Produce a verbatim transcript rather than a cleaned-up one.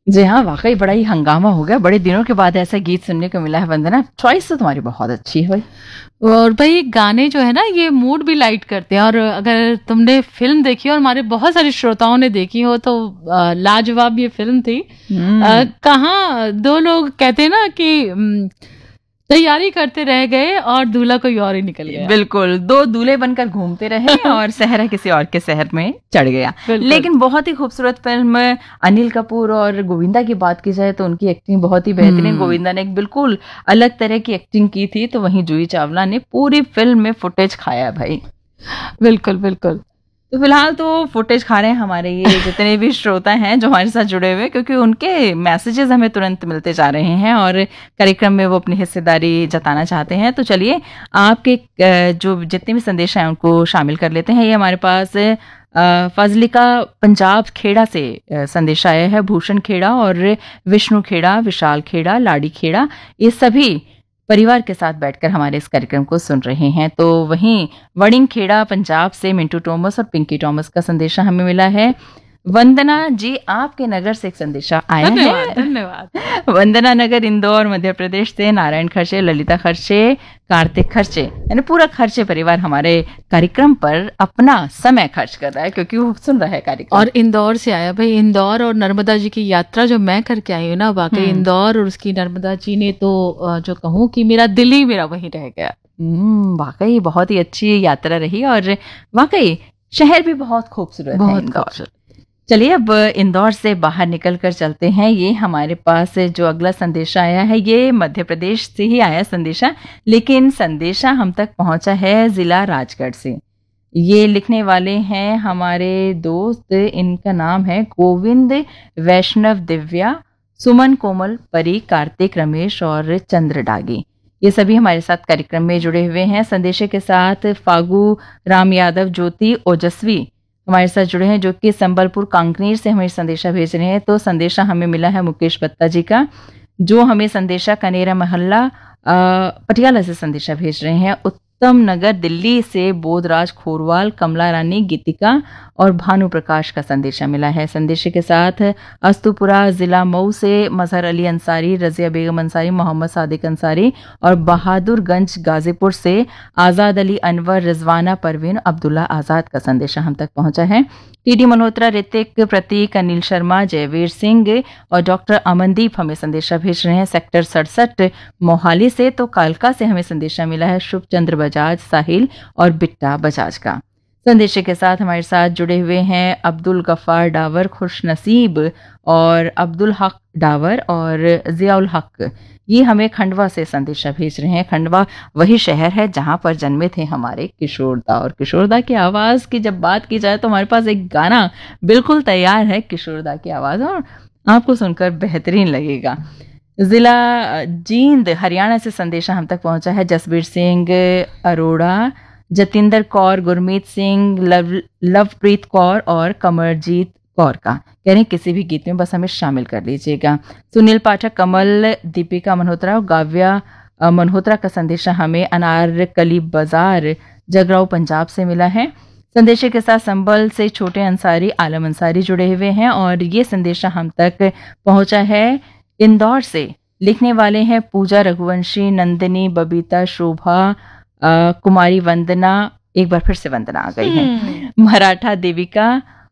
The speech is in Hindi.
जी हाँ, वाकई बड़ा ही हंगामा हो गया, बड़े दिनों के बाद ऐसा गीत सुनने को मिला है। वंदना, चॉइस तो तुम्हारी बहुत अच्छी है भाई। और भाई गाने जो है ना ये मूड भी लाइट करते हैं। और अगर तुमने फिल्म देखी और हमारे बहुत सारे श्रोताओं ने देखी हो तो आ, लाजवाब ये फिल्म थी। आ, कहाँ दो लोग कहते हैं ना कि तैयारी करते रह गए और दूल्हा कोई और ही निकल गया। बिल्कुल, दो दूल्हे बनकर घूमते रहे और सहरा किसी और के शहर में चढ़ गया। लेकिन बहुत ही खूबसूरत फिल्म। अनिल कपूर और गोविंदा की बात की जाए तो उनकी एक्टिंग बहुत ही बेहतरीन। गोविंदा ने एक बिल्कुल अलग तरह की एक्टिंग की थी, तो वहीं जूही चावला ने पूरी फिल्म में फुटेज खाया भाई। बिल्कुल बिल्कुल। तो फिलहाल तो फुटेज खा रहे हैं हमारे ये जितने भी श्रोता हैं जो हमारे साथ जुड़े हुए, क्योंकि उनके मैसेजेस हमें तुरंत मिलते जा रहे हैं और कार्यक्रम में वो अपनी हिस्सेदारी जताना चाहते हैं। तो चलिए आपके जो जितने भी संदेश हैं उनको शामिल कर लेते हैं। ये हमारे पास फाजिलिका पंजाब खेड़ा से संदेश आया है। भूषण खेड़ा और विष्णु खेड़ा, विशाल खेड़ा, लाड़ी खेड़ा, ये सभी परिवार के साथ बैठकर हमारे इस कार्यक्रम को सुन रहे हैं। तो वहीं वड़िंग खेड़ा पंजाब से मिंटू टॉमस और पिंकी टॉमस का संदेशा हमें मिला है। वंदना जी, आपके नगर से एक संदेशा आया है। धन्यवाद। वंदना नगर इंदौर मध्य प्रदेश से नारायण खर्चे, ललिता खर्चे, कार्तिक खर्चे, यानी पूरा खर्चे परिवार हमारे कार्यक्रम पर अपना समय खर्च कर रहा है क्योंकि वो सुन रहा है कार्यक्रम। और इंदौर से आया भाई। इंदौर और नर्मदा जी की यात्रा जो मैं करके आई हूँ ना, वाकई इंदौर और उसकी नर्मदा जी ने तो जो कहूँ कि मेरा दिल ही मेरा वहीं रह गया। वाकई बहुत ही अच्छी यात्रा रही और वाकई शहर भी बहुत खूबसूरत है इंदौर। चलिए अब इंदौर से बाहर निकल कर चलते हैं। ये हमारे पास जो अगला संदेशा आया है ये मध्य प्रदेश से ही आया संदेशा, लेकिन संदेशा हम तक पहुंचा है जिला राजगढ़ से। ये लिखने वाले हैं हमारे दोस्त, इनका नाम है गोविंद, वैष्णव, दिव्या, सुमन, कोमल, परी, कार्तिक, रमेश और चंद्र डागी। ये सभी हमारे साथ कार्यक्रम में जुड़े हुए हैं। संदेशे के साथ फागू राम यादव, ज्योति, ओजस्वी हमारे साथ जुड़े हैं जो कि संबलपुर कांकनीर से हमें संदेशा भेज रहे हैं। तो संदेशा हमें मिला है मुकेश बत्ता जी का, जो हमें संदेशा कनेरा महल्ला पटियाला से संदेशा भेज रहे हैं। उत्तम नगर दिल्ली से बोधराज खोरवाल, कमला रानी, गीतिका और भानु प्रकाश का संदेशा मिला है। संदेशे के साथ अस्तुपुरा जिला मऊ से मजहर अली अंसारी, रजिया बेगम अंसारी, मोहम्मद सादिक अंसारी और बहादुरगंज गाजीपुर से आज़ाद अली अनवर, रिजवाना परवीन, अब्दुल्ला आज़ाद का संदेशा हम तक पहुंचा है। टीडी मल्होत्रा, ऋतिक, प्रतीक, अनिल शर्मा, जयवीर सिंह और डॉक्टर अमनदीप हमें संदेशा भेज रहे हैं सेक्टर सड़सठ मोहाली से। तो कालका से हमें संदेशा मिला है शुभ चंद्र बजाज, साहिल और बिट्टा बजाज का। संदेशे के साथ हमारे साथ जुड़े हुए हैं अब्दुल गफ्फार डावर, खुश नसीब और अब्दुल हक डावर और जियाउल हक। ये हमें खंडवा से संदेशा भेज रहे हैं। खंडवा वही शहर है जहां पर जन्मे थे हमारे किशोरदा, और किशोरदा की आवाज की जब बात की जाए तो हमारे पास एक गाना बिल्कुल तैयार है किशोरदा की आवाज, और आपको सुनकर बेहतरीन लगेगा। जिला जींद हरियाणा से संदेशा हम तक पहुंचा है जसबीर सिंह अरोड़ा, जतिंदर कौर, गुरमीत सिंह, लव लवप्रीत कौर और कमरजीत कौर का। कह रहे हैं किसी भी गीत में बस हमें शामिल कर लीजिएगा। सुनील पाठक, कमल, दीपिका मल्होत्रा और गाव्या मल्होत्रा का संदेशा हमें अनारकली बाजार जगराव पंजाब से मिला है। संदेशे के साथ संबल से छोटे अंसारी, आलम अंसारी जुड़े हुए हैं और ये संदेशा हम तक पहुंचा है इंदौर से। लिखने वाले हैं पूजा रघुवंशी, नंदिनी, बबीता, शोभा, कुमारी वंदना, एक बार फिर से वंदना आ गई है, मराठा देविका,